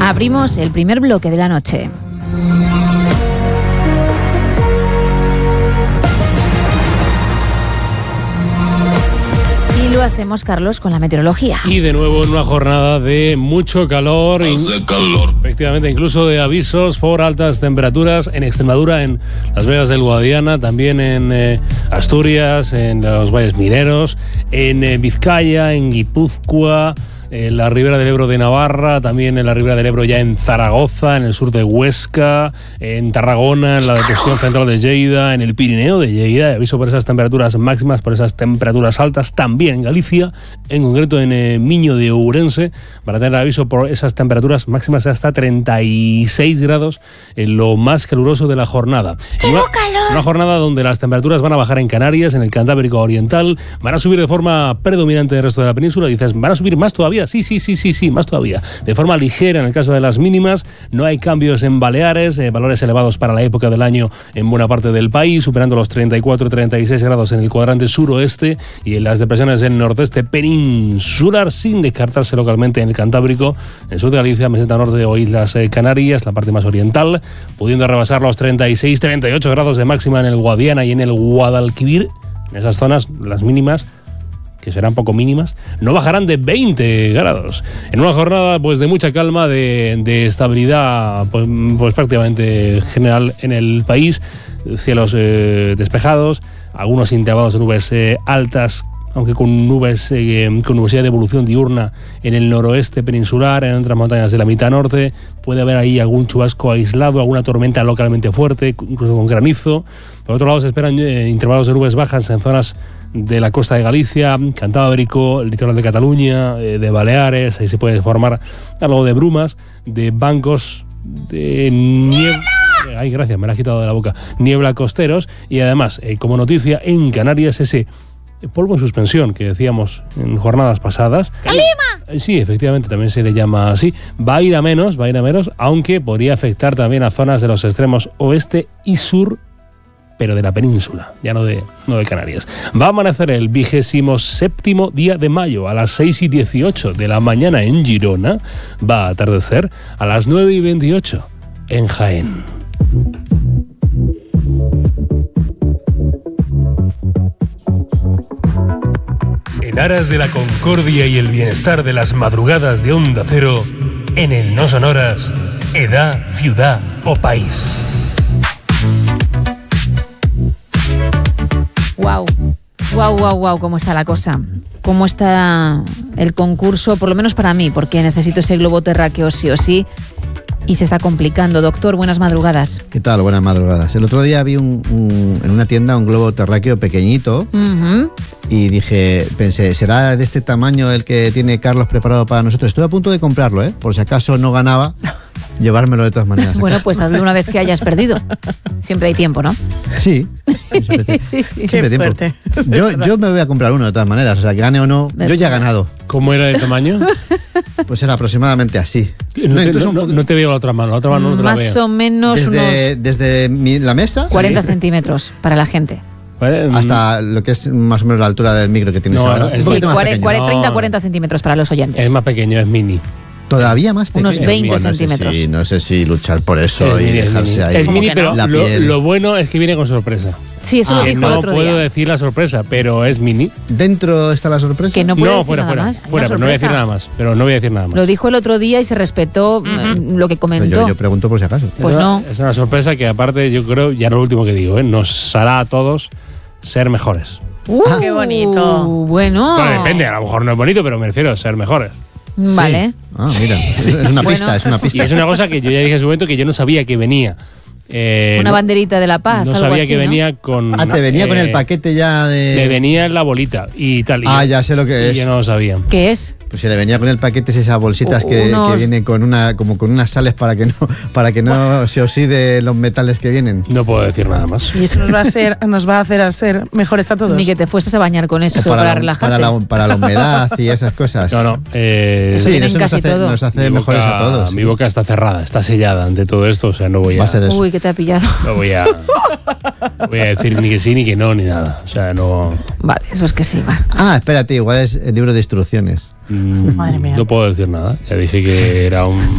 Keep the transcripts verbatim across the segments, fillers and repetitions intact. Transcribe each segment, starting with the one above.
Abrimos el primer bloque de la noche. Y lo hacemos, Carlos, con la meteorología. Y de nuevo en una jornada de mucho calor. Hace calor. Efectivamente, incluso de avisos por altas temperaturas en Extremadura, en las Vegas del Guadiana, también en eh, Asturias, en los valles mineros, en eh, Vizcaya, en Guipúzcoa, en la ribera del Ebro de Navarra, también en la ribera del Ebro ya en Zaragoza, en el sur de Huesca, en Tarragona, en la depresión central de Lleida, en el Pirineo de Lleida, aviso por esas temperaturas máximas, por esas temperaturas altas, también en Galicia, en concreto en eh, Miño de Ourense, para tener aviso por esas temperaturas máximas hasta treinta y seis grados en lo más caluroso de la jornada. ¡Tengo calor! Una jornada donde las temperaturas van a bajar en Canarias, en el Cantábrico Oriental, van a subir de forma predominante del resto de la península. Dices, ¿van a subir más todavía? Sí, sí, sí, sí, sí, más todavía. De forma ligera en el caso de las mínimas, no hay cambios en Baleares, eh, valores elevados para la época del año en buena parte del país, superando los treinta y cuatro a treinta y seis grados en el cuadrante suroeste y en las depresiones del nordeste peninsular, sin descartarse localmente en el Cantábrico, en el sur de Galicia, meseta norte o Islas eh, Canarias, la parte más oriental, pudiendo rebasar los treinta y seis a treinta y ocho grados de máxima en el Guadiana y en el Guadalquivir. En esas zonas, las mínimas, que serán poco mínimas, no bajarán de veinte grados. En una jornada pues de mucha calma, de, de estabilidad pues, pues prácticamente general en el país, cielos eh, despejados, algunos intervalos de nubes eh, altas, aunque con nubes eh, con nubosidad de evolución diurna en el noroeste peninsular, en otras montañas de la mitad norte. Puede haber ahí algún chubasco aislado, alguna tormenta localmente fuerte, incluso con granizo. Por otro lado, se esperan eh, intervalos de nubes bajas en zonas de la costa de Galicia, Cantábrico, el litoral de Cataluña, eh, de Baleares. Ahí se puede formar algo de brumas, de bancos de niebla. Ay, gracias, me la has quitado de la boca. Niebla costeros. Y además, eh, como noticia, en Canarias ese polvo en suspensión que decíamos en jornadas pasadas. ¡Calima! Sí, efectivamente, también se le llama así. Va a ir a menos, va a ir a menos, aunque podría afectar también a zonas de los extremos oeste y sur, pero de la península, ya no de, no de Canarias. Va a amanecer el vigésimo séptimo día de mayo a las seis y dieciocho de la mañana en Girona. Va a atardecer a las nueve y veintiocho en Jaén. En aras de la concordia y el bienestar de las madrugadas de Onda Cero, en el No Sonoras, edad, ciudad o país. Wow, wow, wow, wow, cómo está la cosa. Cómo está el concurso, por lo menos para mí, porque necesito ese globo terráqueo sí o sí. Y se está complicando. Doctor, buenas madrugadas. ¿Qué tal? Buenas madrugadas. El otro día vi un, un, en una tienda un globo terráqueo pequeñito uh-huh. y dije, pensé, ¿será de este tamaño el que tiene Carlos preparado para nosotros? Estuve a punto de comprarlo, ¿eh? Por si acaso no ganaba, llevármelo de todas maneras. Bueno, pues hazlo una vez que hayas perdido. Siempre hay tiempo, ¿no? Sí. Siempre, siempre tiempo. Yo, yo me voy a comprar uno de todas maneras, o sea, que gane o no, yo ya he ganado. ¿Cómo era de tamaño? Pues era aproximadamente así. No, no, te, no, no, no te veo la otra mano, la otra mano no te la veo. Más o menos desde, unos... Desde mi, la mesa... cuarenta sí. centímetros para la gente. Vale, hasta lo que es más o menos la altura del micro que tienes no, ahora. Es, un sí, más cuarenta, treinta a cuarenta centímetros para los oyentes. Es más pequeño, es mini. Todavía más pequeño. Unos veinte bueno, centímetros. No sé, si, no sé si luchar por eso es y mini, dejarse ahí. Es mini, pero la lo, piel. lo bueno es que viene con sorpresa. Sí, eso ah, lo dijo no el otro día. No puedo decir la sorpresa, pero es mini. ¿Dentro está la sorpresa? Que no puede no, decir fuera, nada fuera, más. fuera, pero no voy a decir nada más. Pero no voy a decir nada más. Lo dijo el otro día y se respetó uh-huh. lo que comentó. Yo, yo pregunto por si acaso. Pues es no. Una, es una sorpresa que aparte yo creo, ya lo último que digo, ¿eh? nos hará a todos ser mejores. Uh, ah, ¡qué bonito! Bueno. Bueno, depende, a lo mejor no es bonito, pero me refiero a ser mejores. Vale. Sí. Ah, mira, es una pista, bueno. es una pista. Y es una cosa que yo ya dije en su momento que yo no sabía que venía. Eh, una no, banderita de la paz. No algo sabía así, que ¿no? venía con. Ah, te venía eh, con el paquete ya de. Me venía en la bolita y tal. Y ah, yo, ya sé lo que y es. Yo no lo sabía. ¿Qué es? Pues si le venía con el paquete esas bolsitas o, que, unos... que vienen con una como con unas sales para que no para que no se oxide los metales que vienen. No puedo decir nada más. Y eso nos va a ser nos va a hacer a ser mejores a todos. Ni que te fueses a bañar con eso para, para la, relajarte. Para la, para la humedad y esas cosas. No, no. Eh, eso sí, eso nos casi hace, todo. nos hace mi mejores boca, a todos. Mi sí. boca está cerrada, está sellada ante todo esto, o sea, no voy a. Va a ser eso. Uy, que te ha pillado. No voy a. No voy a decir ni que sí ni que no ni nada. O sea, no. Vale, eso es que sí, va. Ah, espérate, igual es el libro de instrucciones. Mm, Madre mía. No puedo decir nada. Ya dije que era un.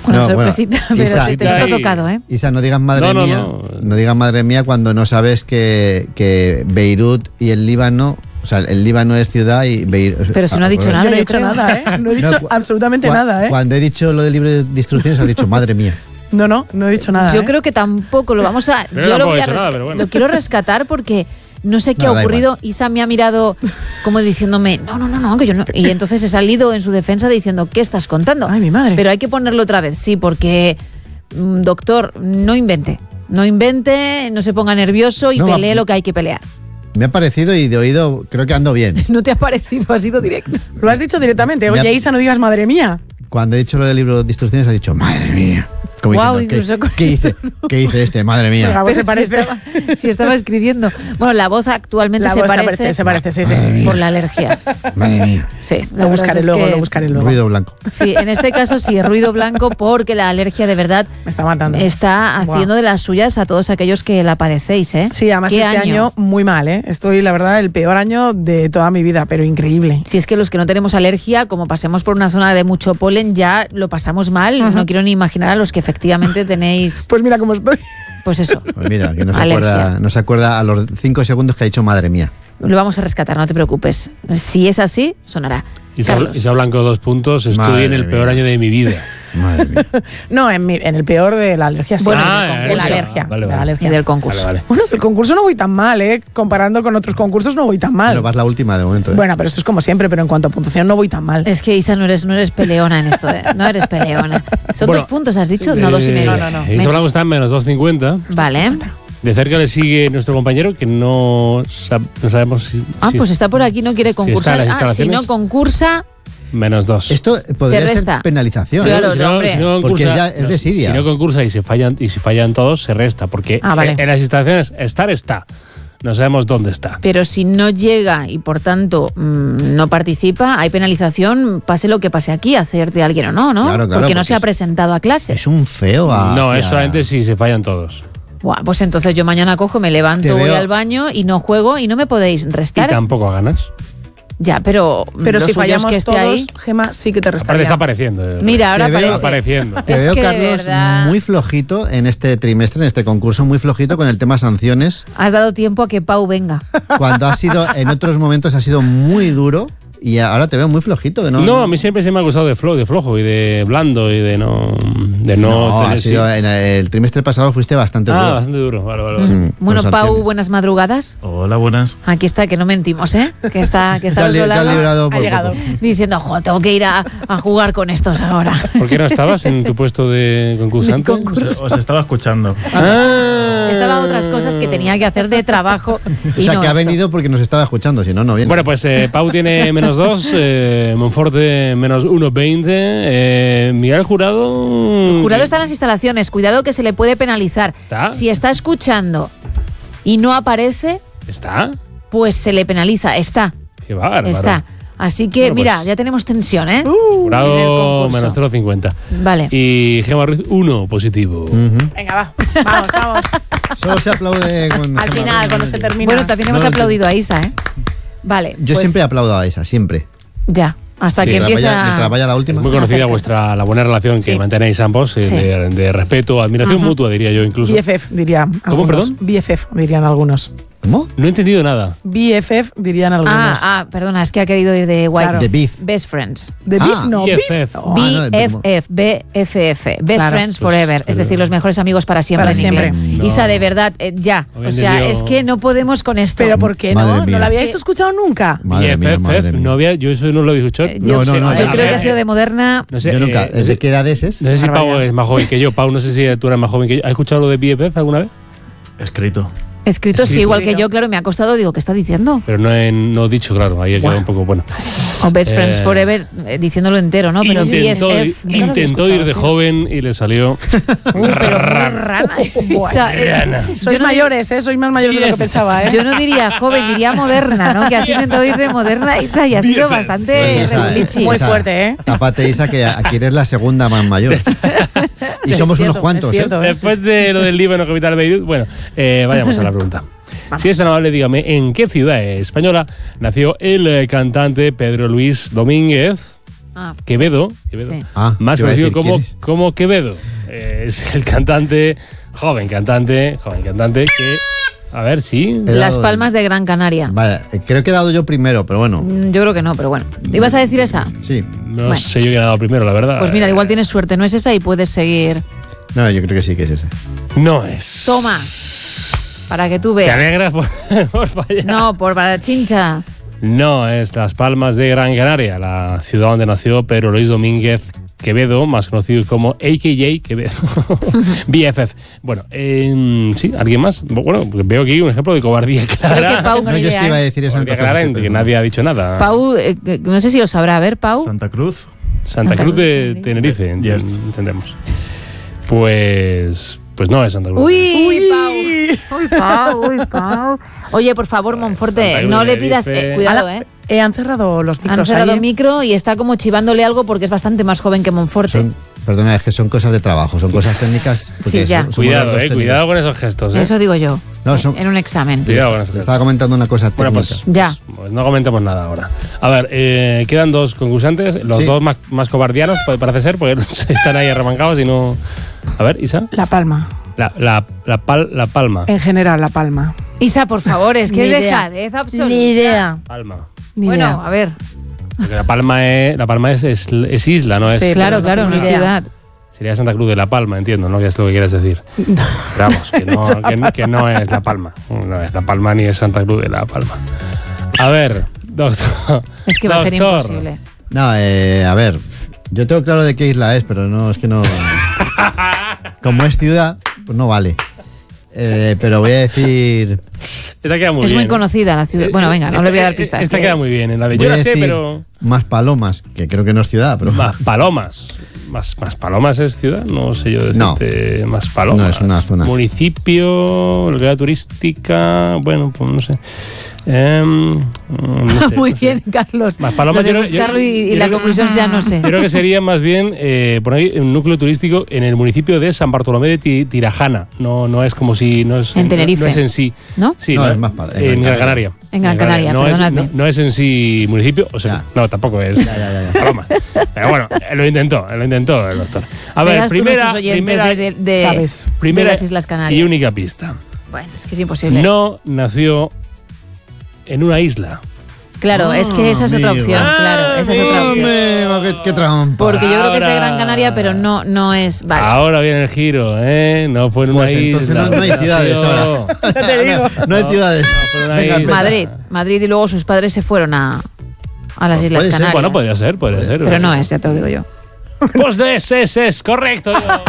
Una No, bueno, sorpresita, pero Isa, te, te Isa, está y- tocado, ¿eh? Isa, no digas madre No, no, mía. no. No digas madre mía cuando no sabes que, que Beirut y el Líbano, o sea, el Líbano es ciudad y Beirut. Pero si no ha dicho Yo nada, no he yo dicho creo. nada, ¿eh? No he dicho No, cu- absolutamente Cua- nada, ¿eh? Cuando he dicho lo del libro de instrucciones, has dicho madre mía. No, no, no he dicho nada. Yo ¿eh? creo que tampoco lo vamos a. Yo Yo lo tampoco voy he a dicho nada, resca- pero bueno. Lo quiero rescatar porque no sé qué No, ha da ocurrido. Isa me ha mirado como diciéndome, no, no, no, no, que yo no. Y entonces he salido en su defensa diciendo, ¿qué estás contando? Ay, mi madre. Pero hay que ponerlo otra vez, sí, porque, mm, doctor, no invente. No invente, no se ponga nervioso y No, pelee va- lo que hay que pelear. Me ha parecido y de oído creo que ando bien. No te ha parecido, ha sido directo. Lo has dicho directamente. Me Oye, ha- Isa, no digas madre mía. Cuando he dicho lo del libro de instrucciones, has dicho madre mía. Como Guau, diciendo, incluso con ¿qué, ¿qué, hice, ¿Qué hice este? Madre La mía. voz se Pero si parece. estaba, si estaba escribiendo. Bueno, la voz actualmente La se, voz se parece parece, se parece, sí, sí. por la alergia. Madre mía. Sí, la Lo verdad buscaré es luego, que- lo buscaré luego. Ruido blanco. Sí, en este caso sí, ruido blanco porque la alergia de verdad Me está matando. está Buah. haciendo de las suyas a todos aquellos que la padecéis, ¿eh? Sí, además ¿Qué este año? muy mal, ¿eh? Estoy, la verdad, el peor año de toda mi vida, pero increíble. Si es que los que no tenemos alergia, como pasemos por una zona de mucho polen, ya lo pasamos mal. Ajá. No quiero ni imaginar a los que efectivamente tenéis, Pues mira cómo estoy. pues eso. Pues mira, que no se, Alergia. acuerda, no se acuerda a los cinco segundos que ha dicho madre mía. Lo vamos a rescatar, no te preocupes. Si es así, sonará. Isa, Carlos. Isa Blanco, dos puntos. Estoy Madre en el peor mía. año de mi vida. Madre mía. No, en, mi- en el peor de la alergia, sí. Bueno, de del la concurso. alergia. Vale, de la vale. alergia. Y del concurso. Vale, vale. Bueno, el concurso no voy tan mal, ¿eh? Comparando con otros concursos no voy tan mal. Pero vas la última de momento. ¿eh? Bueno, pero eso es como siempre, pero en cuanto a puntuación no voy tan mal. Es que Isa, no eres, no eres peleona en esto, ¿eh? No eres peleona. Son Bueno, dos puntos, has dicho, no dos y Eh, medio. No, no, no. Isa Menos. Blanco está en menos dos cincuenta. Vale. De cerca le sigue nuestro compañero, que no, sab- no sabemos si. Ah, si pues está por aquí, no quiere si está concursar. en las Ah, si instalaciones. no concursa, Menos dos. Esto podría Se ser resta. penalización. Claro, si no, hombre. si no Porque concursa- ya es no, desidia. Si no concursa y se fallan y si fallan todos, se resta. Porque Ah, vale. en, en las instalaciones estar está. No sabemos dónde está. pero si no llega y por tanto mmm, no participa, hay penalización, pase lo que pase aquí, hacerte a alguien o no, ¿no? Claro, claro, porque no porque se ha es- presentado a clase. Es un feo. No, hacia- es solamente si se fallan todos. Buah, pues entonces yo mañana cojo, me Te levanto, voy veo- al baño y no juego y no me podéis Y restar. tampoco ganas. Ya, pero, Pero lo si suyo es fallamos que esté todos, ahí. Gema, sí que te Aparte restaría. está apareciendo. eh. Mira, ahora Te veo- parece. Está apareciendo. Te Es veo, que de Carlos, verdad- muy flojito en este trimestre, en este concurso, muy flojito con el tema sanciones. Has dado tiempo a que Pau venga. Cuando ha sido, en otros momentos ha sido muy duro y ahora te veo muy flojito. que No, No, a mí siempre se me ha acusado de, flo, de flojo y de blando y de no. De no, No, tener- ha sido, en el trimestre pasado fuiste bastante Ah, duro. bastante duro. Vale, vale, vale. Mm, Bueno, con Pau, sanciones. buenas madrugadas. Hola, buenas. Aquí está, que no mentimos, ¿eh? Que está, que está Te al has li- otro te has lado librado por Ha llegado. poco. diciendo, jo, tengo que ir a, a jugar con estos ahora. ¿Por qué no estabas en tu puesto de concursante? De concurso. Os, os estaba escuchando. Ah. Estaba otras cosas que tenía que hacer de trabajo. O y sea, no que ha esto. venido porque nos estaba escuchando, si no, no viene. Bueno, pues eh, Pau tiene menos dos, eh, Monforte menos uno veinte, eh, Miguel Jurado... El jurado está en las instalaciones. Cuidado que se le puede penalizar. ¿Está? Si está escuchando y no aparece, ¿Está? pues se le penaliza. Está, Qué bárbaro. está. Así que, Bueno, mira, pues- ya tenemos tensión, ¿eh? en el Jurado concurso. menos cero coma cincuenta. Vale. Y Gemma Ruiz, uno positivo. Ujú. Venga, va. Vamos, vamos. Solo se aplaude con Al final, cuando se termina. Bueno, también hemos No, aplaudido a Isa, ¿eh? Vale. Yo pues siempre aplaudo a esa, siempre. Ya, hasta Sí, que Mientras vaya- mientras empieza... vaya la última. Es muy conocida Perfecto. vuestra la buena relación que Sí. mantenéis ambos, eh, Sí. de, de respeto, admiración Ajá. mutua, diría yo incluso. B F F dirían algunos. perdón? B F F dirían algunos. ¿Cómo? No he entendido nada. B F F dirían Ah, algunos. ah, perdona, es que ha querido ir de White. Claro. De beef. Best Friends. ¿De Ah, beef? No, B F beef. F. Oh, B no, F F, B F F, Best Claro. Friends Pues, Forever, es pues, decir, los mejores amigos para siempre Para en siempre. inglés. No. Isa, de verdad, eh, ya. Había O sea, entendido- es que no podemos con esto. ¿Pero por qué no? Madre ¿No mía. lo habíais Es que- escuchado nunca? Madre Y mía, F F, madre mía. no había, yo eso no lo había escuchado. Eh, No, yo, no, no, yo no, creo no, que ha sido de moderna. No sé, Yo nunca. eh, ¿Desde no qué edades es? sé si Pau Barbaridad. es más joven que yo. Pau, no sé si tú eres más joven que yo. ¿Has escuchado lo de B F F alguna vez? Escrito. Escrito, sí, Escrito. igual que yo, claro, me ha costado, digo, ¿qué está diciendo? Pero no he no he dicho, claro. Ahí he quedado un poco bueno. O Best Friends Eh, Forever, eh, diciéndolo entero, ¿no? Pero intentó B F F. nunca lo había intentó ir escuchado, de tío. joven y le salió. Uy, pero muy rana. O sea, eh, Sois yo no- mayores, ¿eh? Sois más mayores de lo que pensaba, ¿eh? Yo no diría joven, diría moderna, ¿no? Que has intentado ir de moderna, Isa, y ha sido bastante Pues Isa, regulichi. Muy fuerte, ¿eh? Tápate, Isa, que aquí eres la segunda más mayor. y Es somos cierto, unos cuantos, es ¿eh? cierto, ¿eh? Después de lo del Líbano, capital Beirut, bueno, eh, vayamos a la pregunta. Si es tan amable, dígame, ¿en qué ciudad española nació el eh, cantante Pedro Luis Domínguez? Ah, Quevedo, Quevedo Sí. Ah, más te iba a conocido decir, como, ¿quién es? como Quevedo. Eh, es el cantante, joven cantante, joven cantante que, a ver, sí. He Las dado- Palmas de Gran Canaria. Vaya, eh, creo que he dado yo primero, pero bueno, Mm, Yo creo que no, pero bueno. ¿Ibas a decir esa? sí. No Bueno. sé yo quién ha dado primero, la verdad. Pues mira, Eh, igual tienes suerte, no es esa y puedes seguir. No, yo creo que sí que es ese. No es. Toma, para que tú ¿Te veas. alegras por, por fallar? No, por para chincha. No, es Las Palmas de Gran Canaria, la ciudad donde nació Pedro Luis Domínguez Quevedo, más conocido como A K J Quevedo, B F F. Bueno, eh, sí, ¿alguien más? Bueno, veo aquí un ejemplo de cobardía clara. Creo que Pau No, con yo es que iba a idea. ¿eh? decir eso Cobardía entonces. clara en estoy que pensando. nadie ha dicho nada. Pau, eh, eh, no sé si lo sabrá. A ver, Pau. Santa Cruz. Santa Santa Cruz de Cruz de Tenerife, ent- Yes. entendemos. Pues, pues no es Santa Cruz. Uy, Pau. Uy, Pau, uy, Pau. Oye, por favor, Monforte, Santa Cruz no de le pidas. Tenerife. eh, cuidado, Ala, ¿eh? eh, han cerrado los micros. Han cerrado ahí, el ¿eh? micro y está como chivándole algo porque es bastante más joven que Monforte. Son, perdona, es que son cosas de trabajo, son cosas técnicas. porque Sí, ya. son- somos Cuidado, los dos eh, técnicos. cuidado con esos gestos. Eh. Eso digo yo. No, son- En un examen. Cuidado con Le esos estaba comentando una cosa Bueno, técnica. pues, Ya. pues no comentemos nada ahora. A ver, eh, quedan dos concursantes, los Sí. dos más, más cobardianos, pues, parece ser, porque están ahí arremangados y no... A ver, Isa. La Palma. La, la, la, pal- la Palma. En general, La Palma. Isa, por favor, es que Ni es idea. dejadez absoluta. Ni idea. Palma. Ni Bueno, idea. a ver. Porque la Palma es, la Palma es, es, es isla, ¿no? Es, Sí, Claro, pero no claro, tengo no es ni idea. ciudad. Sería Santa Cruz de la Palma, entiendo, ¿no? Que es lo que quieres decir. Pero vamos, que no, que, no- que no es La Palma. No es La Palma ni es Santa Cruz de la Palma. A ver, doctor. Es que va a ser doctor. imposible. No, eh, a ver, yo tengo claro de qué isla es, pero no, es que no. Como es ciudad, pues no vale. Eh, pero voy a decir. Esta queda muy Es bien. muy conocida la ciudad. Bueno, venga, no Esta- le voy a dar pistas. Esta que- queda muy bien. En la de voy yo a la sé, decir pero. Más Palomas, que creo que no es ciudad, pero. Más Palomas. Más, más Palomas es ciudad, no sé yo decirte. No. Más Palomas. No, es una zona. Municipio, localidad turística, bueno, pues no sé. Em, no sé, Muy no sé. bien, Carlos. Más Palomas, Lo de yo creo- yo- buscarlo y, y yo la creo que- conclusión ya no sé. Yo creo que sería más bien eh, por ahí un núcleo turístico en el municipio de San Bartolomé de Ti- Tirajana. No, no es como si. No es, En no- Tenerife. No, es en sí. ¿No? Sí, No, es más para- en Gran Canaria. En Gran Canaria, no es, perdonadme. no, no es en sí municipio, o sea, Ya. no, tampoco es Ya, ya, ya, ya. Paloma. Pero bueno, eh, lo intentó, lo intentó el doctor. A ver, Verás tú primera, nuestros oyentes primera, de, de- de- Sabes. primera de las Islas Canarias. y única pista. Bueno, es que es imposible. No nació en una isla. Claro, es que esa es otra amigo. opción, claro, esa es otra opción. Amigo, qué, qué trampa. Porque yo creo que es de Ahora- Gran Canaria, pero no, no es. Vale. Ahora viene el giro, ¿eh? No fue en Pues una entonces isla. no, no hay ciudades Nació- ahora. Ya te digo. No hay ciudades. fue una Venga, isla. empieza. Madrid, Madrid y luego sus padres se fueron a, a las Pues Islas puede ser, Canarias. Bueno, podría ser, podría ser. Pero no es, ya te lo digo yo. Pues de ese, ese es correcto.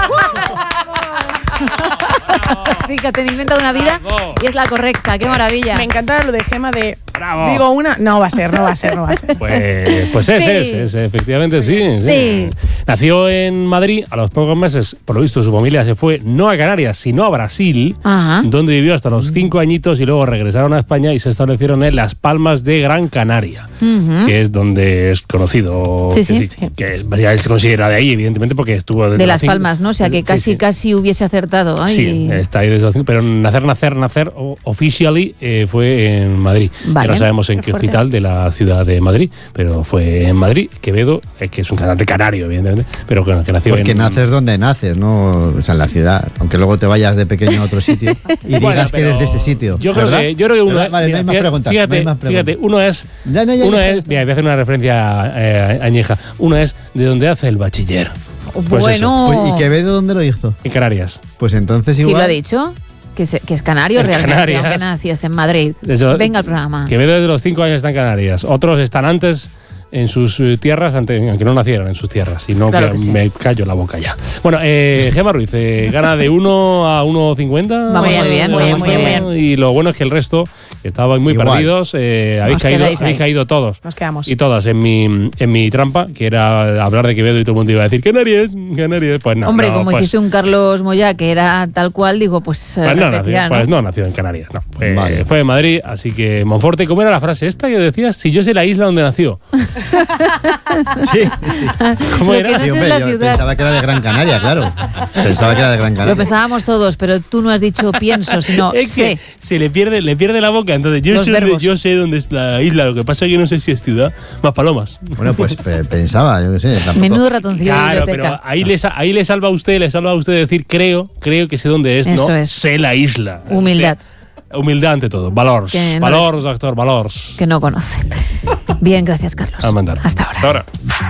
Fíjate, me he inventado una vida Bravo. y es la correcta, qué maravilla. Me encanta lo de Gema de. Bravo. Digo una. No va a ser, no va a ser, no va a ser. Pues, pues es, Sí. es, es, efectivamente sí, sí. Sí. Nació en Madrid, a los pocos meses, por lo visto, su familia se fue no a Canarias, sino a Brasil, Ajá. donde vivió hasta los cinco añitos y luego regresaron a España y se establecieron en Las Palmas de Gran Canaria, Ujú. que es donde es conocido, Sí, que, sí. sí, que es- básicamente se considera de ahí, evidentemente, porque estuvo desde De los Las cinco- Palmas, ¿no? O sea que Sí, casi, sí. casi hubiese acertado. Ay. Sí, está ahí desde los cinco, pero nacer, nacer, nacer o- officially eh, fue en Madrid. Vale. Ya no sabemos en Qué qué fuerte. hospital de la ciudad de Madrid, pero fue en Madrid. Quevedo, eh, que es un cantante canario, evidentemente, pero que, que nació Porque en... naces donde naces, no o sea, en la ciudad. Aunque luego te vayas de pequeño a otro sitio y digas Bueno, que pero eres de ese sitio. Yo creo ¿verdad? que, yo creo que uno, ¿Verdad? Vale, mira, no hay más fíjate, preguntas. no Fíjate, hay más preguntas. fíjate, uno es, Ya, ya, ya, uno ya es, está. mira, voy a hacer una referencia eh, añeja. Uno es de donde hace el bachiller. Pues bueno. Pues, ¿y Quevedo dónde lo hizo? En Canarias. Pues entonces Sí, igual. lo ha dicho. Que, se- que es canario En realmente, Canarias. aunque naciese en Madrid. Eso- Venga al programa. Quevedo desde los cinco años está en Canarias. Otros están antes en sus eh, tierras, ante- aunque no nacieron en sus tierras. Y no, Claro que que sí. me callo la boca ya. Bueno, eh, Gema Ruiz, eh, gana de uno a uno cincuenta. Vamos muy bien, muy bien, muy bien. Y lo bueno es que el resto, que estaban muy Igual. perdidos, eh, habéis, Os caído, quedáis habéis ahí. caído todos. Nos quedamos. Y todas en mi, en mi trampa, que era hablar de Quevedo y todo el mundo iba a decir Canarias, Canarias. Pues no. Hombre, no, como pues, hiciste un Carlos Moya que era tal cual, digo, pues, eh, Pues no, nació, repetía, pues no nació en Canarias, no. Fue, Vale. fue en Madrid, así que Monforte, ¿cómo era la frase esta que decías? Si yo sé la isla donde nació. Sí, sí. ¿Cómo Lo era? que no Sí, sé hombre, es la yo ciudad. pensaba que era de Gran Canaria, claro. Pensaba que era de Gran Canaria. Lo pensábamos todos, pero tú no has dicho pienso, sino Es sé. que se le pierde, le pierde la boca. Entonces, yo Los sé, dónde, verbos. yo sé dónde es la isla. Lo que pasa es que no sé si es ciudad. Más palomas. Bueno, pues pe- pensaba, yo qué sé. Tampoco. Menudo ratoncillo de Claro, pero biblioteca. ahí le, sa- ahí le salva a usted, le salva a usted decir creo, creo que sé dónde es, Eso no es. sé la isla. Humildad. Usted- humildad ante todo. Valors. Que no valors, doctor, valors. Que no conoce. Bien, gracias, Carlos. A mandar. Hasta ahora. Hasta ahora.